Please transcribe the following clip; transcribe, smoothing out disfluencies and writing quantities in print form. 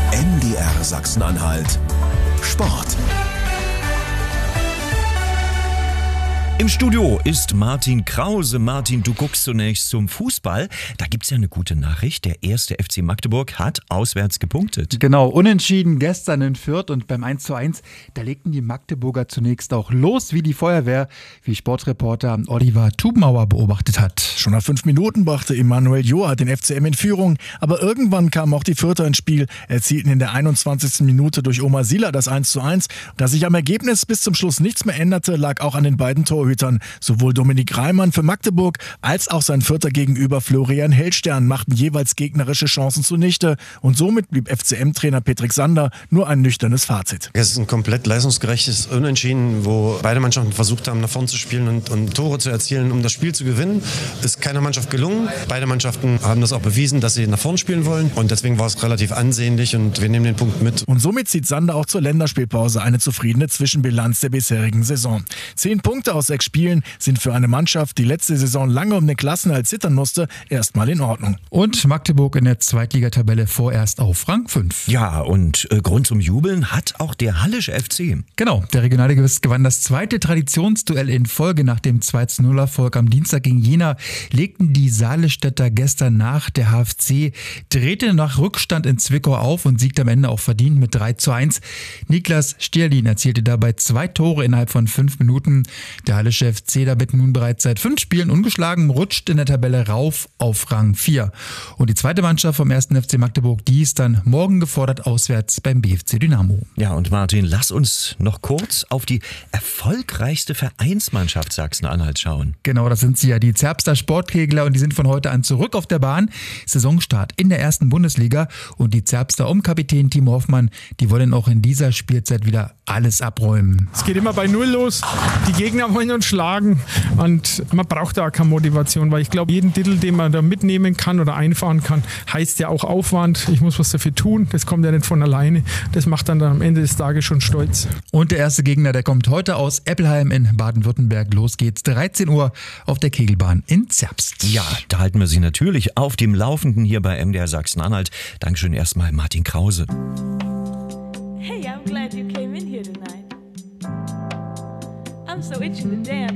MDR Sachsen-Anhalt Sport. Im Studio ist Martin Krause. Martin, du guckst zunächst zum Fußball. Da gibt's ja eine gute Nachricht. Der erste FC Magdeburg hat auswärts gepunktet. Genau, unentschieden gestern in Fürth und beim 1:1, da legten die Magdeburger zunächst auch los wie die Feuerwehr, wie Sportreporter Oliver Tubenauer beobachtet hat. Schon nach 5 Minuten brachte Emanuel Joa den FCM in Führung, aber irgendwann kamen auch die Fürther ins Spiel, erzielten in der 21. Minute durch Omar Sila das 1:1. Dass sich am Ergebnis bis zum Schluss nichts mehr änderte, lag auch an den beiden Torhütern. Sowohl Dominik Reimann für Magdeburg als auch sein Vierter gegenüber Florian Hellstern machten jeweils gegnerische Chancen zunichte und somit blieb FCM-Trainer Petrik Sander nur ein nüchternes Fazit. Es ist ein komplett leistungsgerechtes Unentschieden, wo beide Mannschaften versucht haben, nach vorn zu spielen und Tore zu erzielen, um das Spiel zu gewinnen. Ist keiner Mannschaft gelungen. Beide Mannschaften haben das auch bewiesen, dass sie nach vorn spielen wollen und deswegen war es relativ ansehnlich und wir nehmen den Punkt mit. Und somit zieht Sander auch zur Länderspielpause eine zufriedene Zwischenbilanz der bisherigen Saison. 10 Punkte aus 6 Spielen sind für eine Mannschaft, die letzte Saison lange um den Klassenerhalt zittern musste, erstmal in Ordnung. Und Magdeburg in der Zweitligatabelle vorerst auf Rang 5. Ja, und Grund zum Jubeln hat auch der Hallische FC. Genau, der Regionalligist gewann das zweite Traditionsduell in Folge. Nach dem 2:0-Erfolg am Dienstag gegen Jena legten die Saalestetter gestern nach. Der HFC drehte nach Rückstand in Zwickau auf und siegte am Ende auch verdient mit 3:1. Niklas Stierlin erzielte dabei 2 Tore innerhalb von 5 Minuten. Der Hallische FC damit nun bereits seit 5 Spielen ungeschlagen, rutscht in der Tabelle rauf auf Rang 4. Und die zweite Mannschaft vom 1. FC Magdeburg, die ist dann morgen gefordert auswärts beim BFC Dynamo. Ja, und Martin, lass uns noch kurz auf die erfolgreichste Vereinsmannschaft Sachsen-Anhalt schauen. Genau, das sind sie ja, die Zerbster Sportkegler, und die sind von heute an zurück auf der Bahn. Saisonstart in der 1. Bundesliga und die Zerbster um Kapitän Timo Hoffmann, die wollen auch in dieser Spielzeit wieder alles abräumen. Es geht immer bei Null los. Die Gegner wollen uns schlagen und man braucht da keine Motivation, weil ich glaube, jeden Titel, den man da mitnehmen kann oder einfahren kann, heißt ja auch Aufwand. Ich muss was dafür tun. Das kommt ja nicht von alleine. Das macht dann am Ende des Tages schon stolz. Und der erste Gegner, der kommt heute aus Eppelheim in Baden-Württemberg. Los geht's, 13 Uhr auf der Kegelbahn in Zerbst. Ja, da halten wir Sie natürlich auf dem Laufenden hier bei MDR Sachsen-Anhalt. Dankeschön erstmal Martin Krause. Hey, I'm glad you came in here tonight. I'm so itching to dance.